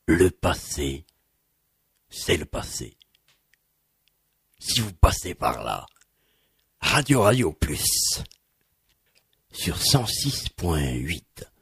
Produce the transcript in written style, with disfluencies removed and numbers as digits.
Le passé, c'est le passé. Si vous passez par là, Radio Plus, sur 106.8.